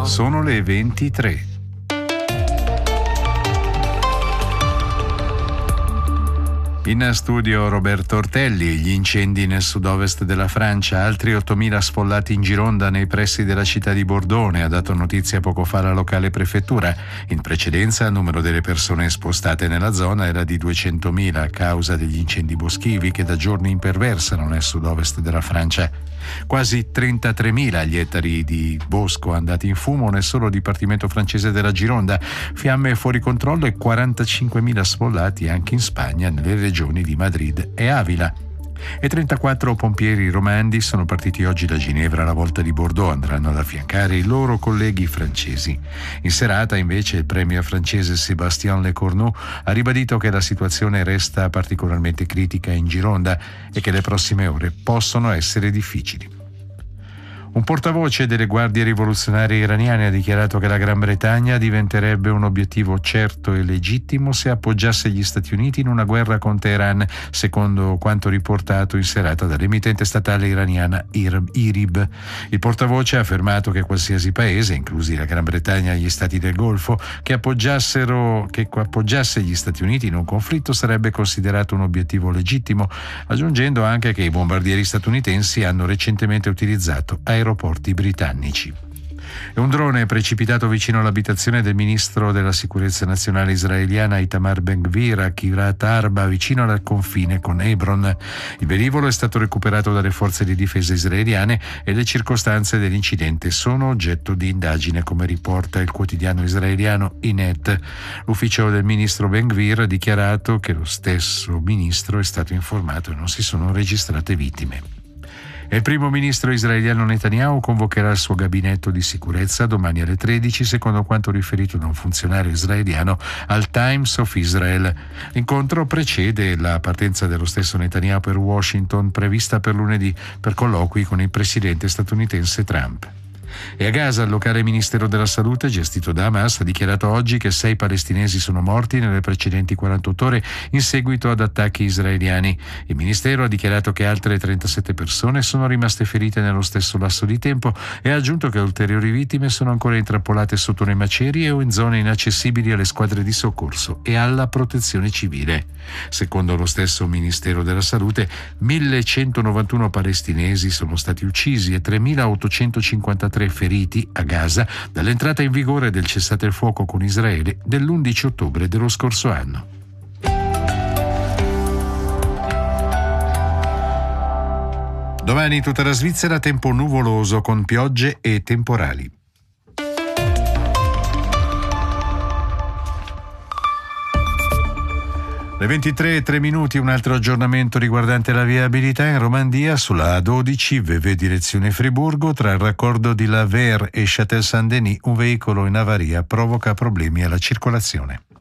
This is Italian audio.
Sono le 23. In studio Roberto Ortelli. Gli incendi nel sud-ovest della Francia, altri 8.000 sfollati in Gironda nei pressi della città di Bordone, ha dato notizia poco fa la locale prefettura. In precedenza il numero delle persone spostate nella zona era di 200.000 a causa degli incendi boschivi che da giorni imperversano nel sud-ovest della Francia. Quasi 33.000 gli ettari di bosco andati in fumo nel solo dipartimento francese della Gironda, fiamme fuori controllo e 45.000 sfollati anche in Spagna, nelle regioni di Madrid e Avila. E 34 pompieri romandi sono partiti oggi da Ginevra alla volta di Bordeaux, andranno ad affiancare i loro colleghi francesi. In serata invece il premier francese Sébastien Lecornu ha ribadito che la situazione resta particolarmente critica in Gironda e che le prossime ore possono essere difficili. Un portavoce delle guardie rivoluzionarie iraniane ha dichiarato che la Gran Bretagna diventerebbe un obiettivo certo e legittimo se appoggiasse gli Stati Uniti in una guerra con Teheran, secondo quanto riportato in serata dall'emittente statale iraniana IRIB. Il portavoce ha affermato che qualsiasi paese, inclusi la Gran Bretagna e gli Stati del Golfo, che appoggiasse gli Stati Uniti in un conflitto sarebbe considerato un obiettivo legittimo, aggiungendo anche che i bombardieri statunitensi hanno recentemente utilizzato aeroporti britannici. E un drone è precipitato vicino all'abitazione del ministro della sicurezza nazionale israeliana Itamar Ben-Gvir a Kiryat Arba, vicino al confine con Hebron. Il velivolo è stato recuperato dalle forze di difesa israeliane e le circostanze dell'incidente sono oggetto di indagine, come riporta il quotidiano israeliano Ynet. L'ufficio del ministro Ben-Gvir ha dichiarato che lo stesso ministro è stato informato e non si sono registrate vittime. E il primo ministro israeliano Netanyahu convocherà il suo gabinetto di sicurezza domani alle 13, secondo quanto riferito da un funzionario israeliano al Times of Israel. L'incontro precede la partenza dello stesso Netanyahu per Washington, prevista per lunedì, per colloqui con il presidente statunitense Trump. E a Gaza il locale Ministero della Salute, gestito da Hamas, ha dichiarato oggi che 6 palestinesi sono morti nelle precedenti 48 ore in seguito ad attacchi israeliani. Il Ministero ha dichiarato che altre 37 persone sono rimaste ferite nello stesso lasso di tempo e ha aggiunto che ulteriori vittime sono ancora intrappolate sotto le macerie o in zone inaccessibili alle squadre di soccorso e alla protezione civile. Secondo lo stesso Ministero della Salute, 1.191 palestinesi sono stati uccisi e 3.853 feriti a Gaza dall'entrata in vigore del cessate il fuoco con Israele dell'11 ottobre dello scorso anno. Domani in tutta la Svizzera tempo nuvoloso con piogge e temporali. Le 23:03, un altro aggiornamento riguardante la viabilità in Romandia sulla A12 VV direzione Friburgo tra il raccordo di La Ver e Châtel Saint-Denis un veicolo in avaria provoca problemi alla circolazione.